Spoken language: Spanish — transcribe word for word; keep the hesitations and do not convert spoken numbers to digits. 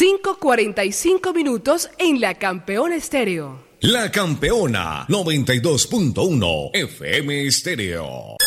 cinco cuarenta y cinco minutos en La Campeona Estéreo. La Campeona noventa y dos punto uno F M Estéreo.